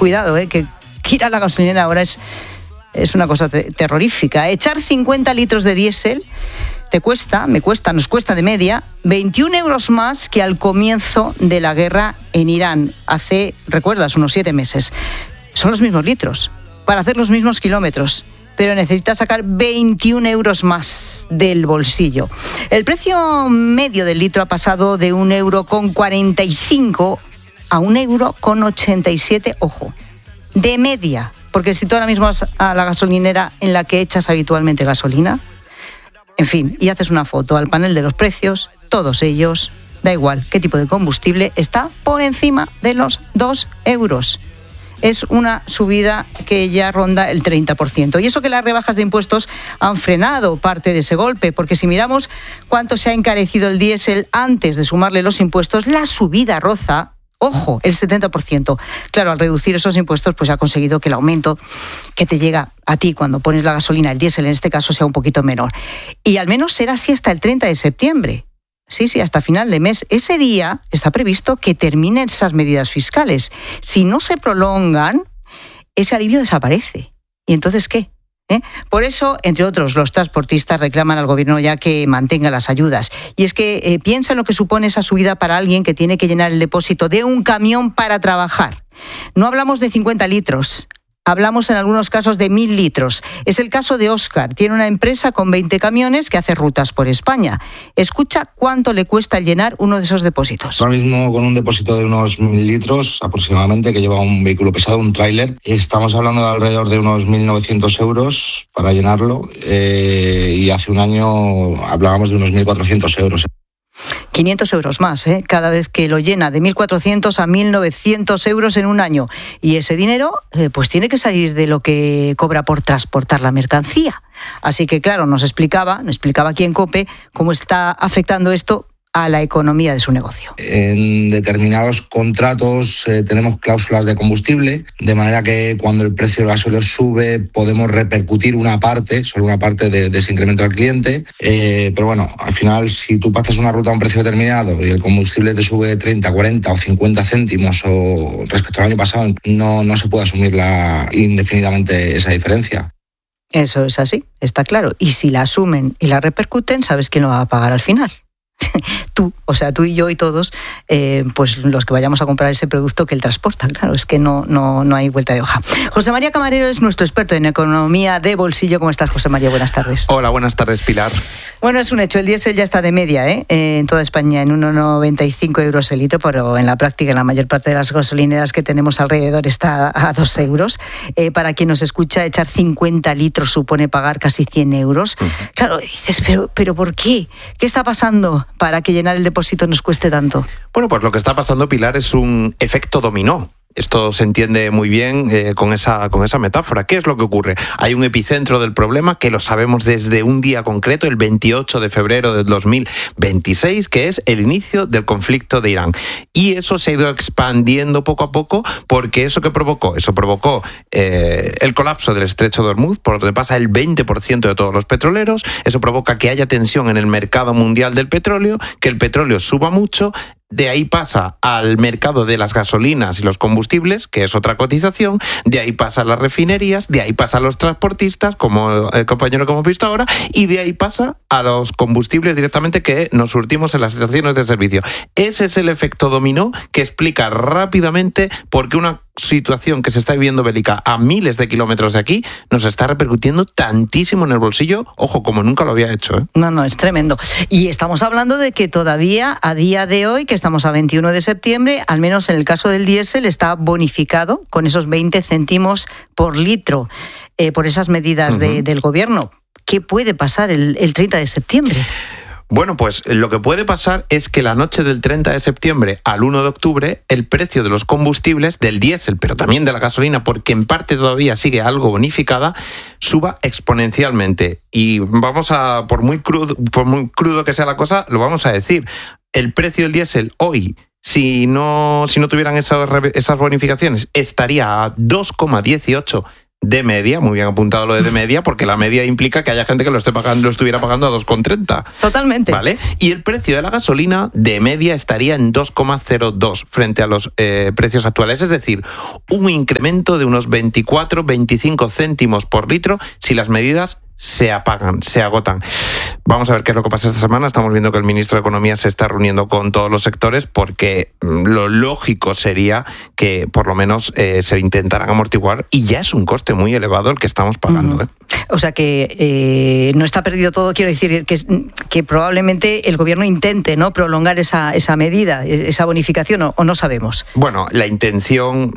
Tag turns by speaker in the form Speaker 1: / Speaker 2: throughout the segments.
Speaker 1: cuidado, que ir a la gasolinera ahora es una cosa terrorífica. Echar 50 litros de diésel nos cuesta de media 21 euros más que al comienzo de la guerra en Irán, hace, recuerdas, unos 7 meses. Son los mismos litros, para hacer los mismos kilómetros, pero necesitas sacar 21 euros más del bolsillo. El precio medio del litro ha pasado de 1,45 € a 1,87 €, ojo, de media, porque si tú ahora mismo vas a la gasolinera en la que echas habitualmente gasolina, en fin, y haces una foto al panel de los precios, todos ellos, da igual qué tipo de combustible, está por encima de los 2 euros. Es una subida que ya ronda el 30%. Y eso que las rebajas de impuestos han frenado parte de ese golpe, porque si miramos cuánto se ha encarecido el diésel antes de sumarle los impuestos, la subida roza, ojo, el 70%. Claro, al reducir esos impuestos, pues ha conseguido que el aumento que te llega a ti cuando pones la gasolina, el diésel en este caso, sea un poquito menor. Y al menos será así hasta el 30 de septiembre. Sí, hasta final de mes. Ese día está previsto que terminen esas medidas fiscales. Si no se prolongan, ese alivio desaparece. ¿Y entonces qué? Por eso, entre otros, los transportistas reclaman al gobierno ya que mantenga las ayudas. Y es que piensa en lo que supone esa subida para alguien que tiene que llenar el depósito de un camión para trabajar. No hablamos de 50 litros. Hablamos en algunos casos de 1.000 litros. Es el caso de Óscar. Tiene una empresa con 20 camiones que hace rutas por España. Escucha cuánto le cuesta llenar uno de esos depósitos.
Speaker 2: Ahora mismo, con un depósito de unos 1.000 litros aproximadamente, que lleva un vehículo pesado, un tráiler, estamos hablando de alrededor de unos 1.900 euros para llenarlo, y hace un año hablábamos de unos 1.400 euros.
Speaker 1: 500 euros más, cada vez que lo llena, de 1.400 a 1.900 euros en un año. Y ese dinero pues tiene que salir de lo que cobra por transportar la mercancía. Así que, claro, nos explicaba aquí en COPE cómo está afectando esto a la economía de su negocio.
Speaker 2: En determinados contratos tenemos cláusulas de combustible, de manera que cuando el precio del gasóleo sube podemos repercutir solo una parte de ese incremento al cliente, pero bueno, al final si tú pasas una ruta a un precio determinado y el combustible te sube 30, 40 o 50 céntimos o respecto al año pasado, no se puede asumir indefinidamente esa diferencia.
Speaker 1: Eso es así, está claro. Y si la asumen y la repercuten, ¿sabes quién lo va a pagar al final? Tú y yo y todos, pues los que vayamos a comprar ese producto que él transporta. Claro, es que no hay vuelta de hoja. José María Camarero es nuestro experto en economía de bolsillo. ¿Cómo estás, José María? Buenas tardes.
Speaker 3: Hola, buenas tardes, Pilar.
Speaker 1: Bueno, es un hecho, el diésel ya está de media en toda España en 1,95 euros el litro, pero en la práctica, en la mayor parte de las gasolineras que tenemos alrededor está a 2 euros. Para quien nos escucha, echar 50 litros supone pagar casi 100 euros. Uh-huh. Claro, dices, pero ¿por qué? ¿Qué está pasando para que llenar el depósito nos cueste tanto?
Speaker 3: Bueno, pues lo que está pasando, Pilar, es un efecto dominó. Esto se entiende muy bien con esa metáfora. ¿Qué es lo que ocurre? Hay un epicentro del problema que lo sabemos desde un día concreto, el 28 de febrero del 2026, que es el inicio del conflicto de Irán. Y eso se ha ido expandiendo poco a poco, porque ¿eso qué provocó? Eso provocó el colapso del estrecho de Hormuz, por donde pasa el 20% de todos los petroleros. Eso provoca que haya tensión en el mercado mundial del petróleo, que el petróleo suba mucho. De ahí pasa al mercado de las gasolinas y los combustibles, que es otra cotización, de ahí pasa a las refinerías, de ahí pasa a los transportistas, como el compañero que hemos visto ahora, y de ahí pasa a los combustibles directamente que nos surtimos en las estaciones de servicio. Ese es el efecto dominó que explica rápidamente por qué una situación que se está viviendo bélica a miles de kilómetros de aquí nos está repercutiendo tantísimo en el bolsillo, ojo, como nunca lo había hecho.
Speaker 1: No, es tremendo. Y estamos hablando de que todavía, a día de hoy, que estamos a 21 de septiembre, al menos en el caso del diésel, está bonificado con esos 20 céntimos por litro por esas medidas del gobierno. ¿Qué puede pasar el 30 de septiembre?
Speaker 3: Bueno, pues lo que puede pasar es que la noche del 30 de septiembre al 1 de octubre el precio de los combustibles, del diésel, pero también de la gasolina, porque en parte todavía sigue algo bonificada, suba exponencialmente. Y vamos a, por muy crudo que sea la cosa, lo vamos a decir. El precio del diésel hoy, si no tuvieran esas bonificaciones, estaría a 2,18 de media, muy bien apuntado lo de media, porque la media implica que haya gente que lo estuviera pagando a 2,30.
Speaker 1: Totalmente.
Speaker 3: ¿Vale? Y el precio de la gasolina de media estaría en 2,02 frente a los precios actuales, es decir, un incremento de unos 24-25 céntimos por litro si las medidas se apagan, se agotan. Vamos a ver qué es lo que pasa esta semana. Estamos viendo que el ministro de Economía se está reuniendo con todos los sectores porque lo lógico sería que por lo menos se intentaran amortiguar, y ya es un coste muy elevado el que estamos pagando.
Speaker 1: O sea que no está perdido todo, quiero decir que probablemente el gobierno intente, ¿no?, prolongar esa medida, esa bonificación, o no sabemos.
Speaker 3: Bueno, la intención,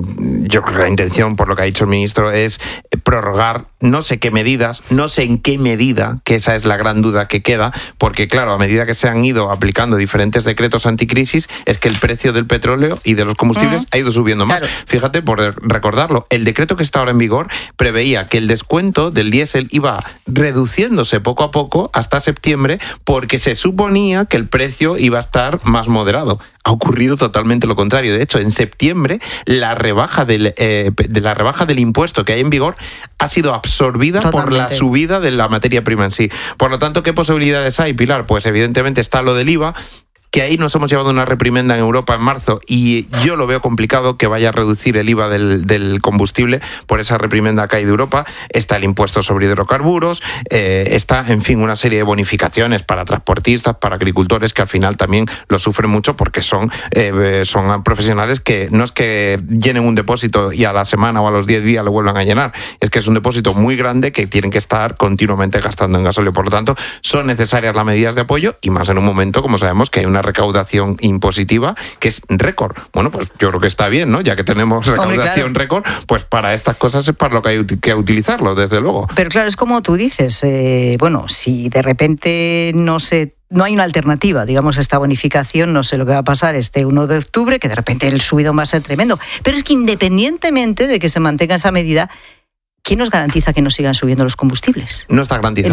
Speaker 3: yo creo que la intención, por lo que ha dicho el ministro, es prorrogar no sé qué medidas, no sé en qué medida, que esa es la gran duda que queda, porque claro, a medida que se han ido aplicando diferentes decretos anticrisis, es que el precio del petróleo y de los combustibles ha ido subiendo más. Claro. Fíjate, por recordarlo, el decreto que está ahora en vigor preveía que el descuento del diésel iba reduciéndose poco a poco hasta septiembre, porque se suponía que el precio iba a estar más moderado. Ha ocurrido totalmente lo contrario. De hecho, en septiembre la rebaja del impuesto que hay en vigor ha sido absorbida por la subida de la materia prima en sí. Por lo tanto, ¿qué posibilidades hay, Pilar? Pues evidentemente está lo del IVA, que ahí nos hemos llevado una reprimenda en Europa en marzo, y yo lo veo complicado que vaya a reducir el IVA del combustible por esa reprimenda que hay de Europa. Está el impuesto sobre hidrocarburos, está, en fin, una serie de bonificaciones para transportistas, para agricultores, que al final también lo sufren mucho porque son profesionales que no es que llenen un depósito y a la semana o a los 10 días lo vuelvan a llenar, es que es un depósito muy grande que tienen que estar continuamente gastando en gasóleo. Por lo tanto, son necesarias las medidas de apoyo, y más en un momento, como sabemos, que hay una recaudación impositiva que es récord. Bueno, pues yo creo que está bien, ¿no? Ya que tenemos recaudación récord, pues para estas cosas es para lo que hay que utilizarlo, desde luego.
Speaker 1: Pero claro, es como tú dices, bueno, si de repente no hay una alternativa, digamos, a esta bonificación, no sé lo que va a pasar este 1 de octubre, que de repente el subidón va a ser tremendo. Pero es que independientemente de que se mantenga esa medida, ¿quién nos garantiza que no sigan subiendo los combustibles?
Speaker 3: No está garantizado.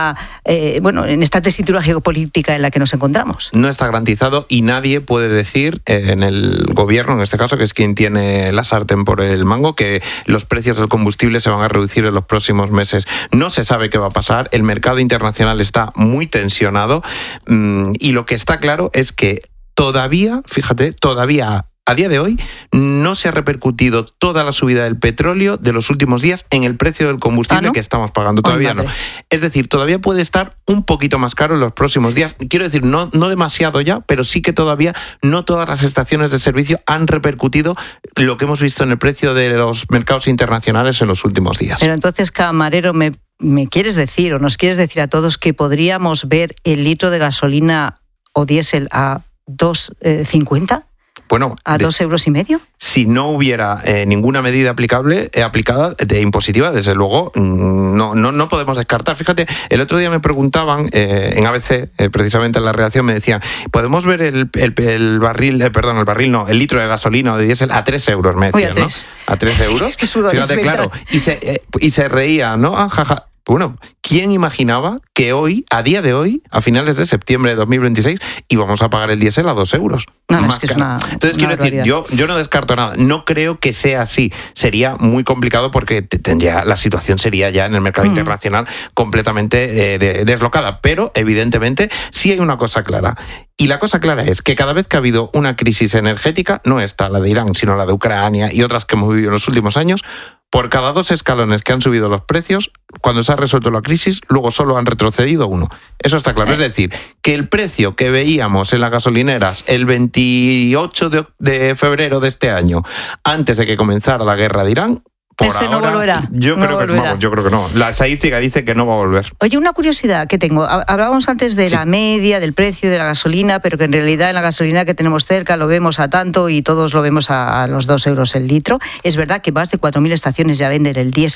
Speaker 1: En esta tesitura geopolítica en la que nos encontramos.
Speaker 3: No está garantizado, y nadie puede decir en el gobierno, en este caso, que es quien tiene la sartén por el mango, que los precios del combustible se van a reducir en los próximos meses. No se sabe qué va a pasar. El mercado internacional está muy tensionado, y lo que está claro es que todavía a día de hoy no se ha repercutido toda la subida del petróleo de los últimos días en el precio del combustible que estamos pagando. Todavía no. Es decir, todavía puede estar un poquito más caro en los próximos días. Quiero decir, no demasiado ya, pero sí que todavía no todas las estaciones de servicio han repercutido lo que hemos visto en el precio de los mercados internacionales en los últimos días.
Speaker 1: Pero entonces, camarero, ¿me quieres decir, o nos quieres decir a todos, que podríamos ver el litro de gasolina o diésel a 2,50?
Speaker 3: Bueno,
Speaker 1: ¿a 2,5 €?
Speaker 3: Si no hubiera ninguna medida aplicada de impositiva, desde luego no podemos descartar. Fíjate, el otro día me preguntaban en ABC, precisamente en la redacción, me decían, ¿podemos ver el litro de gasolina o de diésel a 3 euros? Me decían, ¿no? ¿A 3 euros?
Speaker 1: Es que
Speaker 3: fíjate, claro. Y se reía, ¿no? Jaja. Bueno, ¿quién imaginaba que hoy, a día de hoy, a finales de septiembre de 2026, íbamos a pagar el diésel a 2 euros?
Speaker 1: Más que caro.
Speaker 3: Entonces, quiero decir, yo no descarto nada. No creo que sea así. Sería muy complicado, porque la situación sería ya en el mercado internacional completamente deslocada. Pero, evidentemente, sí hay una cosa clara. Y la cosa clara es que cada vez que ha habido una crisis energética, no esta, la de Irán, sino la de Ucrania y otras que hemos vivido en los últimos años, por cada 2 escalones que han subido los precios, cuando se ha resuelto la crisis, luego solo han retrocedido 1. Eso está claro. Es decir, que el precio que veíamos en las gasolineras el 28 de febrero de este año, antes de que comenzara la guerra de Irán, por
Speaker 1: ese
Speaker 3: ahora,
Speaker 1: no volverá.
Speaker 3: Yo creo que no. La estadística dice que no va a volver.
Speaker 1: Oye, una curiosidad que tengo. Hablábamos antes de la media, del precio de la gasolina, pero que en realidad en la gasolina que tenemos cerca lo vemos a tanto, y todos lo vemos a los 2 euros el litro. Es verdad que más de 4.000 estaciones ya venden el diésel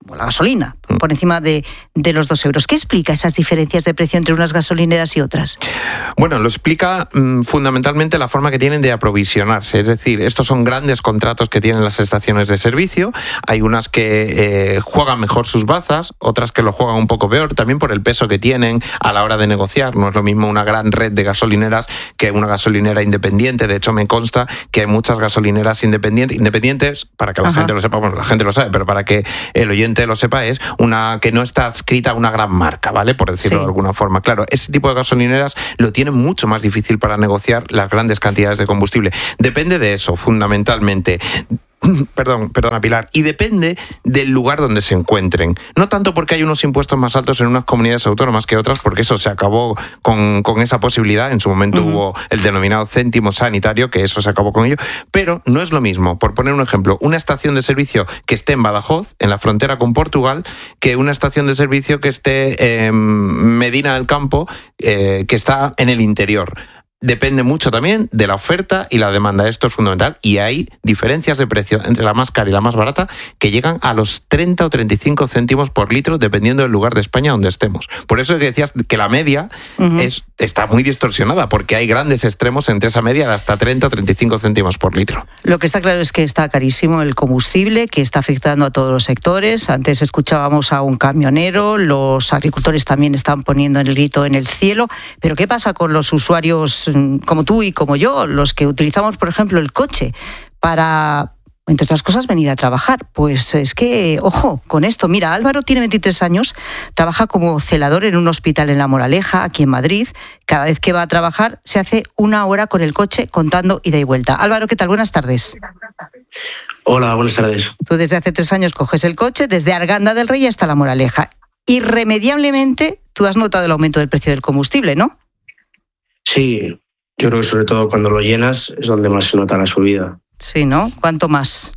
Speaker 1: la gasolina, por encima de los 2 euros. ¿Qué explica esas diferencias de precio entre unas gasolineras y otras?
Speaker 3: Bueno, lo explica fundamentalmente la forma que tienen de aprovisionarse. Es decir, estos son grandes contratos que tienen las estaciones de servicio. Hay unas que juegan mejor sus bazas, otras que lo juegan un poco peor, también por el peso que tienen a la hora de negociar. No es lo mismo una gran red de gasolineras que una gasolinera independiente. De hecho, me consta que hay muchas gasolineras independientes, para que la gente lo sepa, bueno, la gente lo sabe, pero para que el oyente lo sepa, es una que no está adscrita a una gran marca, ¿vale? Por decirlo de alguna forma. Claro, ese tipo de gasolineras lo tienen mucho más difícil para negociar las grandes cantidades de combustible. Depende de eso, fundamentalmente. Perdona, Pilar. Y depende del lugar donde se encuentren. No tanto porque hay unos impuestos más altos en unas comunidades autónomas que otras, porque eso se acabó con esa posibilidad. En su momento hubo el denominado céntimo sanitario, que eso se acabó con ello. Pero no es lo mismo, por poner un ejemplo, una estación de servicio que esté en Badajoz, en la frontera con Portugal, que una estación de servicio que esté en Medina del Campo, que está en el interior. Depende mucho también de la oferta y la demanda. Esto es fundamental. Y hay diferencias de precio entre la más cara y la más barata que llegan a los 30 o 35 céntimos por litro, dependiendo del lugar de España donde estemos. Por eso decías que la media está muy distorsionada, porque hay grandes extremos entre esa media de hasta 30 o 35 céntimos por litro.
Speaker 1: Lo que está claro es que está carísimo el combustible, que está afectando a todos los sectores. Antes escuchábamos a un camionero, los agricultores también están poniendo el grito en el cielo. Pero ¿qué pasa con los usuarios como tú y como yo, los que utilizamos, por ejemplo, el coche para, entre otras cosas, venir a trabajar? Pues es que, ojo, con esto. Mira, Álvaro tiene 23 años, trabaja como celador en un hospital en La Moraleja, aquí en Madrid. Cada vez que va a trabajar se hace 1 hora con el coche contando ida y vuelta. Álvaro, ¿qué tal? Buenas tardes.
Speaker 4: Hola, buenas tardes.
Speaker 1: Tú desde hace 3 años coges el coche desde Arganda del Rey hasta La Moraleja. Irremediablemente tú has notado el aumento del precio del combustible, ¿no?
Speaker 4: Sí, yo creo que sobre todo cuando lo llenas es donde más se nota la subida.
Speaker 1: Sí, ¿no? ¿Cuánto más?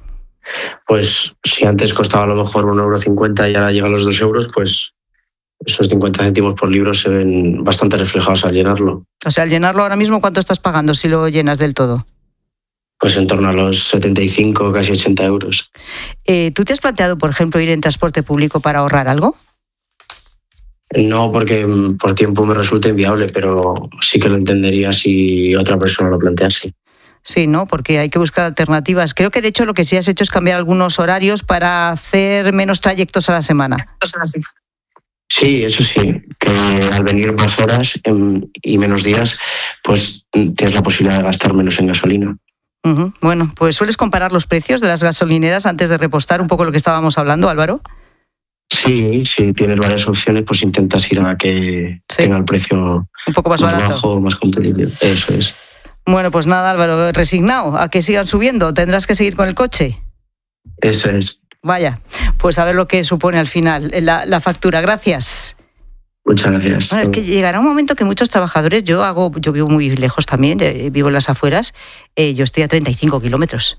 Speaker 4: Pues si antes costaba a lo mejor 1,50 € y ahora llega a los 2 euros, pues esos 50 céntimos por libro se ven bastante reflejados al llenarlo.
Speaker 1: O sea, al llenarlo ahora mismo, ¿cuánto estás pagando si lo llenas del todo?
Speaker 4: Pues en torno a los 75, casi 80 euros.
Speaker 1: ¿Tú te has planteado, por ejemplo, ir en transporte público para ahorrar algo?
Speaker 4: No, porque por tiempo me resulta inviable, pero sí que lo entendería si otra persona lo plantease.
Speaker 1: Sí, ¿no? Porque hay que buscar alternativas. Creo que, de hecho, lo que sí has hecho es cambiar algunos horarios para hacer menos trayectos a la semana.
Speaker 4: Sí, eso sí, que al venir más horas y menos días, pues tienes la posibilidad de gastar menos en gasolina.
Speaker 1: Bueno, pues ¿sueles comparar los precios de las gasolineras antes de repostar? Un poco lo que estábamos hablando, Álvaro.
Speaker 4: Sí, si tienes varias opciones, pues intentas ir a que tenga el precio
Speaker 1: un poco más barato,
Speaker 4: bajo, más competitivo. Eso es.
Speaker 1: Bueno, pues nada, Álvaro, resignado a que sigan subiendo. ¿Tendrás que seguir con el coche?
Speaker 4: Eso es.
Speaker 1: Vaya, pues a ver lo que supone al final la factura. Gracias.
Speaker 4: Muchas gracias.
Speaker 1: Bueno, es que llegará un momento que muchos trabajadores, yo vivo muy lejos también, vivo en las afueras, yo estoy a 35 kilómetros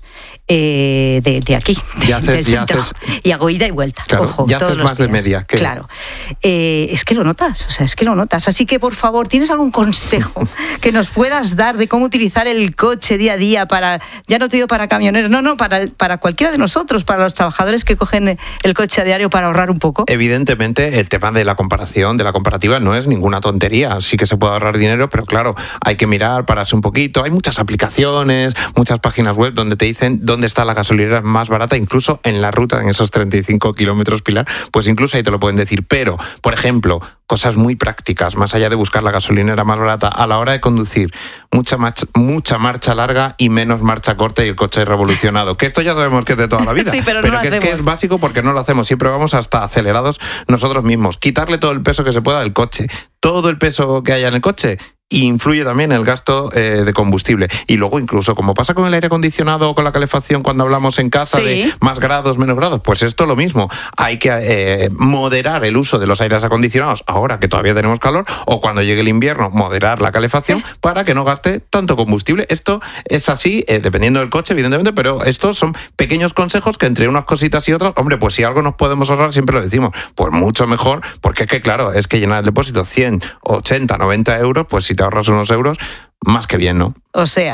Speaker 1: de aquí, del centro, y hago ida y vuelta.
Speaker 3: Claro,
Speaker 1: ojo,
Speaker 3: ya
Speaker 1: todos
Speaker 3: haces
Speaker 1: los
Speaker 3: más
Speaker 1: días.
Speaker 3: de media.
Speaker 1: Claro. Es que lo notas, Así que, por favor, ¿tienes algún consejo que nos puedas dar de cómo utilizar el coche día a día para, ya no te digo para camioneros, no, para cualquiera de nosotros, para los trabajadores que cogen el coche a diario para ahorrar un poco?
Speaker 3: Evidentemente, el tema de la comparación, de la comparativa, no es ninguna tontería. Sí que se puede ahorrar dinero, pero claro, hay que mirar, pararse un poquito. Hay muchas aplicaciones, muchas páginas web donde te dicen dónde está la gasolinera más barata, incluso en la ruta, en esos 35 kilómetros, Pilar, pues incluso ahí te lo pueden decir. Pero, por ejemplo, cosas muy prácticas, más allá de buscar la gasolinera más barata, a la hora de conducir, mucha marcha larga y menos marcha corta y el coche revolucionado. Que esto ya sabemos que es de toda la vida.
Speaker 1: Sí, pero
Speaker 3: que es que es básico porque no lo hacemos. Siempre vamos hasta acelerados nosotros mismos. Quitarle todo el peso que se pueda al coche. Todo el peso que haya en el coche influye también el gasto de combustible. Y luego, incluso, como pasa con el aire acondicionado o con la calefacción cuando hablamos en casa de más grados, menos grados, pues esto lo mismo. Hay que moderar el uso de los aires acondicionados ahora que todavía tenemos calor, o cuando llegue el invierno, moderar la calefacción para que no gaste tanto combustible. Esto es así, dependiendo del coche, evidentemente, pero estos son pequeños consejos que entre unas cositas y otras, hombre, pues si algo nos podemos ahorrar, siempre lo decimos, pues mucho mejor, porque es que, claro, es que llenar el depósito 100, 80, 90 euros, pues si te ahorras unos euros, más que bien, ¿no?
Speaker 1: O sea,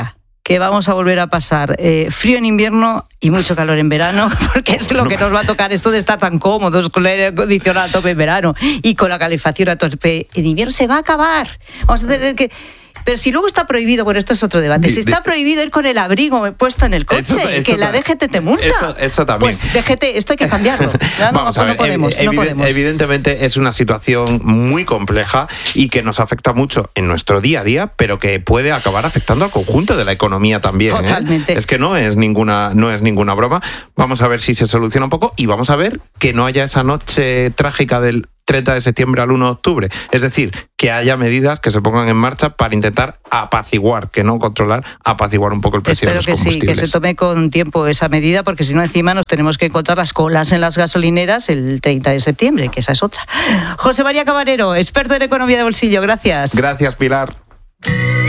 Speaker 1: que vamos a volver a pasar frío en invierno y mucho calor en verano, porque es lo que nos va a tocar esto de estar tan cómodos con el aire acondicionado a tope en verano y con la calefacción a tope en invierno. Se va a acabar. Vamos a tener que... Pero si luego está prohibido, bueno, esto es otro debate, si está prohibido ir con el abrigo puesto en el coche, que la DGT te multa.
Speaker 3: Eso también.
Speaker 1: Pues DGT, esto hay que cambiarlo.
Speaker 3: Vamos a ver,
Speaker 1: no podemos.
Speaker 3: Evidentemente es una situación muy compleja y que nos afecta mucho en nuestro día a día, pero que puede acabar afectando al conjunto de la economía también.
Speaker 1: Totalmente.
Speaker 3: Es que no es ninguna broma. Vamos a ver si se soluciona un poco y vamos a ver que no haya esa noche trágica del 30 de septiembre al 1 de octubre. Es decir, que haya medidas que se pongan en marcha para intentar apaciguar, que no controlar, apaciguar un poco el precio de los combustibles.
Speaker 1: Espero que sí, que se tome con tiempo esa medida, porque si no encima nos tenemos que encontrar las colas en las gasolineras el 30 de septiembre, que esa es otra. José María Camarero, experto en economía de bolsillo, gracias.
Speaker 3: Gracias, Pilar.